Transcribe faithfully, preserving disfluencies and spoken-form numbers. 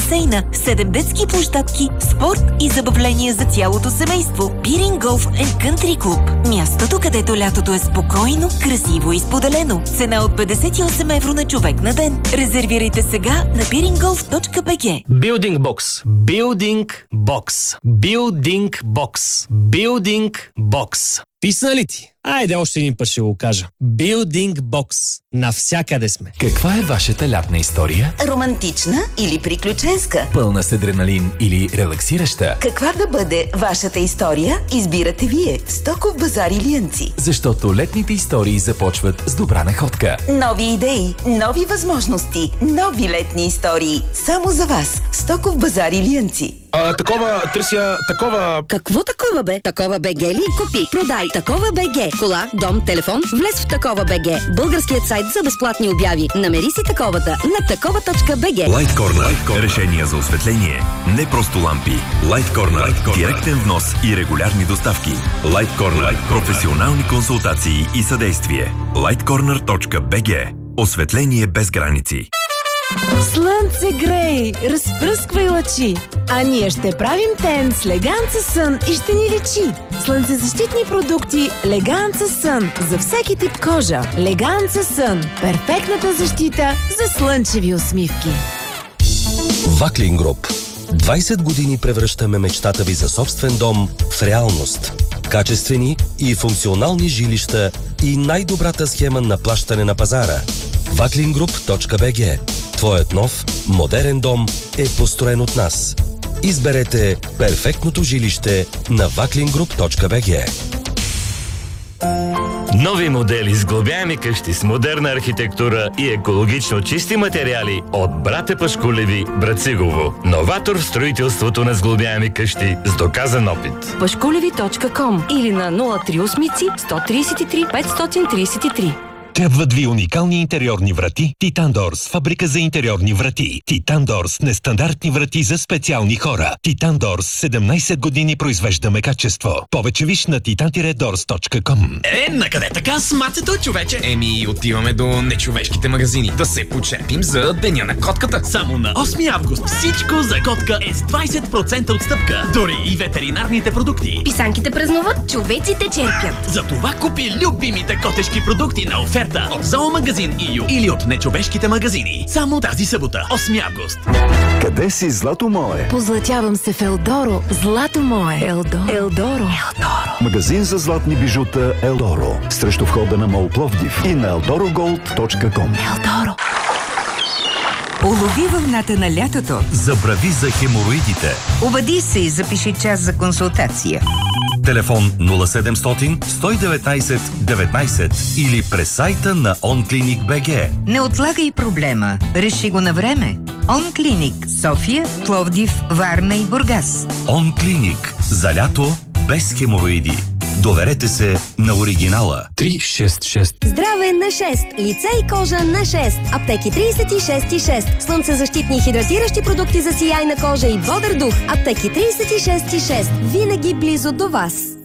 басейна, седем детски площадки, спорт и забавления за цялото семейство. Пирин Голф енд Кънтри Клуб. Мястото, където лятото е спокойно, красиво и споделено. Цена от петдесет и осем евро на човек на ден. Резервирайте сега на пиринголф точка би джи. Building Box. Building Box. Building Box. Building Box. Писна ли ти? Айде още един път ще го кажа. Building Box. Навсякъде сме. Каква е вашата лятна история? Романтична или приключенска? Пълна с адреналин или релаксираща? Каква да бъде вашата история, избирате вие. Стоков базар Илиянци. Защото летните истории започват с добра находка. Нови идеи, нови възможности, нови летни истории. Само за вас. Стоков базар Илиянци. А, такова, търся, такова... Какво такова бе? Такова БГ ли? Купи, продай. Такова БГ. Кола, дом, телефон. Влез в Такова БГ. Българският сайт за безплатни обяви. Намери си таковата на такова точка би джи. Light Corner. Решения за осветление. Не просто лампи. Light Corner. Директен внос и регулярни доставки. Light Corner. Професионални консултации и съдействие. лайт корнер точка би джи. Осветление без граници. Слънце грей, разпръсквай лъчи, а ние ще правим тен с Леганца Сън и ще ни лечи. Слънцезащитни продукти Леганца Сън за всеки тип кожа. Леганца Сън – перфектната защита за слънчеви усмивки. Ваклин Груп. двайсет години превръщаме мечтата ви за собствен дом в реалност. Качествени и функционални жилища и най-добрата схема на плащане на пазара. ваклин груп точка би джи. Твоят нов, модерен дом е построен от нас. Изберете перфектното жилище на ваклин груп точка би джи. Нови модели с сглобяеми къщи с модерна архитектура и екологично чисти материали от Братя Пашкулеви, Брацигово. Новатор в строителството на сглобяеми къщи с доказан опит. пашкулеви точка ком или на нула три осем сто тридесет и три петстотин тридесет и три. Трябват ви уникални интериорни врати Титан Дорс, фабрика за интериорни врати. Титан Дорс, нестандартни врати за специални хора. Титан Дорс, седемнайсет години произвеждаме качество. Повече виж на титан дорс точка ком. Е, накъде така с мацето, човече? Еми, отиваме до нечовешките магазини. Да се почепим за Деня на котката. Само на осми август всичко за котка е с двайсет процента отстъпка. Дори и ветеринарните продукти. Писанките празнуват, човеците черпят. Затова купи любимите котешки продукти на оферта от Зоомагазин ИЮ или от нечовешките магазини. Само тази събота, осми август. Къде си, злато мое? Позлатявам се в Елдоро. Злато мое. Елдоро. Елдоро. Елдоро. Магазин за златни бижута Елдоро. Срещу входа на МОЛ Пловдив и на елдоро голд точка ком. Елдоро. Улови вълната на лятото. Забрави за хемороидите. Обади се и запиши час за консултация. Телефон нула седемстотин сто и деветнайсет деветнайсет или през сайта на онклиник точка би джи. Не отлагай проблема. Реши го на време. Онклиник София, Пловдив, Варна и Бургас. Онклиник. За лято без хемороиди. Доверете се на оригинала. три шест шест. Здраве на шест. Лице и кожа на шест. Аптеки трийсет и шест и шест. Слънцезащитни и хидратиращи продукти за сияйна кожа и бодър дух. Аптеки трийсет и шест и шест. Винаги близо до вас.